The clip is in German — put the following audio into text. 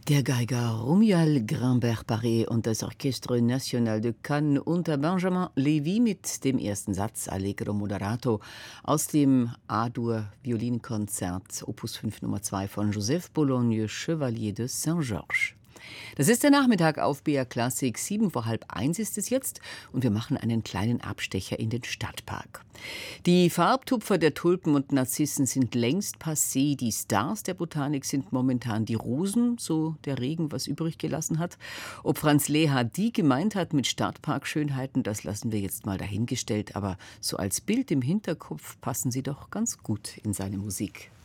Der Geiger Romuald Grimbert-Barré und das Orchestre National de Cannes unter Benjamin Levy mit dem ersten Satz Allegro moderato aus dem A-Dur-Violinkonzert Opus 5 Nummer 2 von Joseph Bologne, Chevalier de Saint-Georges. Das ist der Nachmittag auf BR Klassik. 7 vor halb 1 ist es jetzt und wir machen einen kleinen Abstecher in den Stadtpark. Die Farbtupfer der Tulpen und Narzissen sind längst passé. Die Stars der Botanik sind momentan die Rosen, so der Regen was übrig gelassen hat. Ob Franz Leha die gemeint hat mit Stadtparkschönheiten, das lassen wir jetzt mal dahingestellt. Aber so als Bild im Hinterkopf passen sie doch ganz gut in seine Musik.